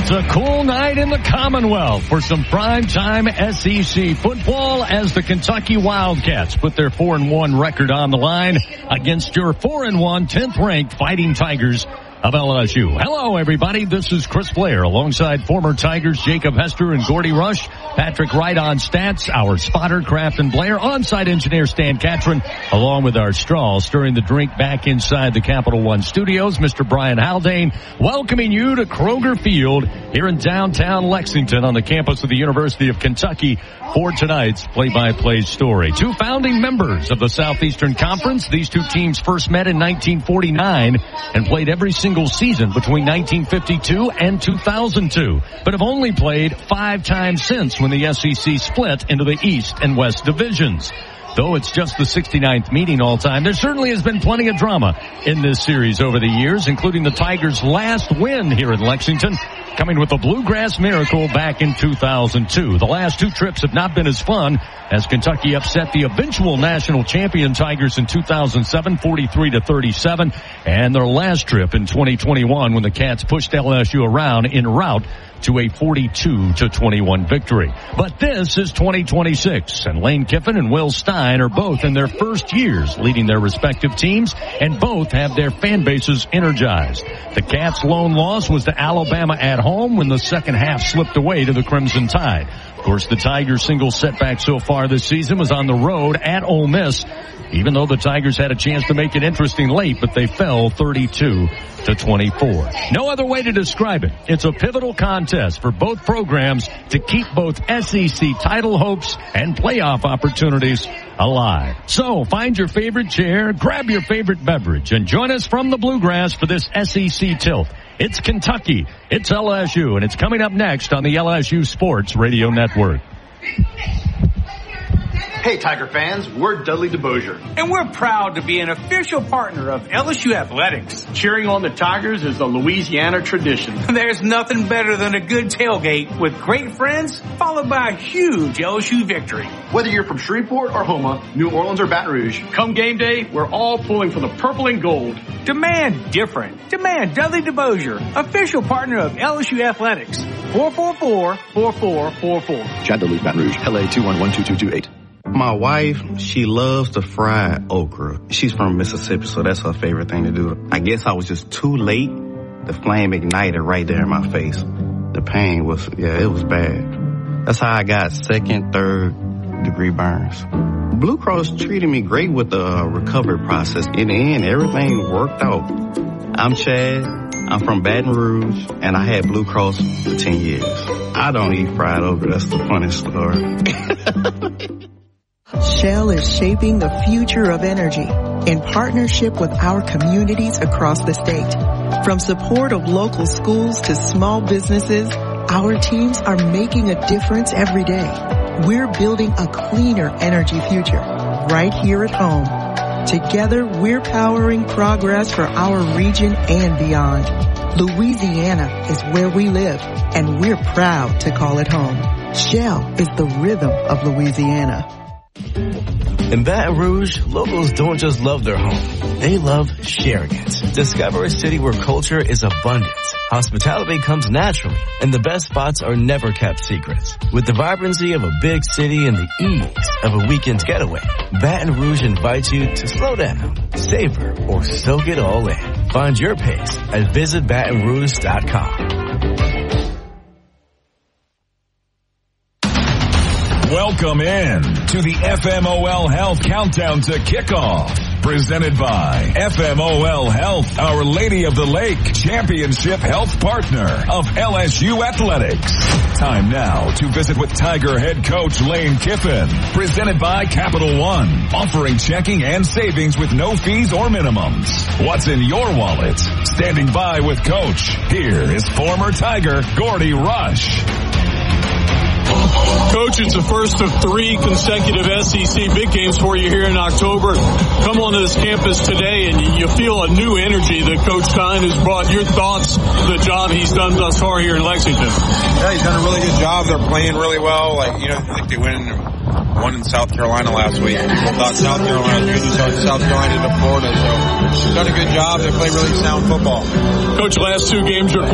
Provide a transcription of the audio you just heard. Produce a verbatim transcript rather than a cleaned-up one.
It's a cool night in the Commonwealth for some primetime S E C football as the Kentucky Wildcats put their four and one record on the line against your four and one tenth ranked Fighting Tigers of L S U. Hello, everybody. This is Chris Blair alongside former Tigers Jacob Hester and Gordy Rush. Patrick Wright on stats, our spotter Crafton Blair, on-site engineer Stan Catron, along with our straw stirring the drink back inside the Capital One studios, Mister Brian Haldane, welcoming you to Kroger Field here in downtown Lexington on the campus of the University of Kentucky for tonight's play-by-play story. Two founding members of the Southeastern Conference. These two teams first met in nineteen forty-nine and played every single season between nineteen fifty-two and two thousand two, but have only played five times since when the S E C split into the East and West divisions. Though it's just the sixty-ninth meeting all time, there certainly has been plenty of drama in this series over the years, including the Tigers' last win here in Lexington, coming with the Bluegrass Miracle back in two thousand two. The last two trips have not been as fun as Kentucky upset the eventual national champion Tigers in two thousand seven, forty-three to thirty-seven, and their last trip in twenty twenty-one when the Cats pushed L S U around en route to a forty-two to twenty-one victory. But this is twenty twenty-six, and Lane Kiffin and Will Stein are both in their first years leading their respective teams, and both have their fan bases energized. The Cats' lone loss was to Alabama at home when the second half slipped away to the Crimson Tide. Of course, the Tigers' single setback so far this season was on the road at Ole Miss, even though the Tigers had a chance to make it interesting late, but they fell thirty-two to twenty-four. No other way to describe it. It's a pivotal contest for both programs to keep both S E C title hopes and playoff opportunities alive. So find your favorite chair, grab your favorite beverage, and join us from the Bluegrass for this S E C tilt. It's Kentucky, it's L S U, and it's coming up next on the L S U Sports Radio Network. Hey, Tiger fans, we're Dudley DeBosier. And we're proud to be an official partner of L S U Athletics. Cheering on the Tigers is a Louisiana tradition. There's nothing better than a good tailgate with great friends, followed by a huge L S U victory. Whether you're from Shreveport or Houma, New Orleans or Baton Rouge, come game day, we're all pulling for the purple and gold. Demand different. Demand Dudley DeBosier, official partner of L S U Athletics. four four four, four four four four. Chad Duluth, Baton Rouge, L A two one one two two two eight. My wife, she loves to fry okra. She's from Mississippi, so that's her favorite thing to do. I guess I was just too late. The flame ignited right there in my face. The pain was, yeah, it was bad. That's how I got second, third degree burns. Blue Cross treated me great with the recovery process. In the end, everything worked out. I'm Chad. I'm from Baton Rouge, and I had Blue Cross for ten years. I don't eat fried okra. That's the funniest story. Shell is shaping the future of energy in partnership with our communities across the state. From support of local schools to small businesses, our teams are making a difference every day. We're building a cleaner energy future right here at home. Together, we're powering progress for our region and beyond. Louisiana is where we live, and we're proud to call it home. Shell is the rhythm of Louisiana. In Baton Rouge, locals don't just love their home. They love sharing it. Discover a city where culture is abundant. Hospitality comes naturally, and the best spots are never kept secrets. With the vibrancy of a big city and the ease of a weekend getaway, Baton Rouge invites you to slow down, savor, or soak it all in. Find your pace at visit baton rouge dot com. Welcome in to the F M O L Health Countdown to Kickoff, presented by F M O L Health, Our Lady of the Lake, championship health partner of L S U Athletics. Time now to visit with Tiger head coach Lane Kiffin, presented by Capital One, offering checking and savings with no fees or minimums. What's in your wallet? Standing by with Coach, here is former Tiger Gordy Rush. Coach, it's the first of three consecutive S E C big games for you here in October. Come onto this campus today and you feel a new energy that Coach Stein has brought. Your thoughts, the job he's done thus far here in Lexington? Yeah, he's done a really good job. They're playing really well. Like, you know, I think they went in one in South Carolina last week. People thought South Carolina was good. South Carolina to Florida. So he's done a good job. They play really sound football. Coach, last two games, your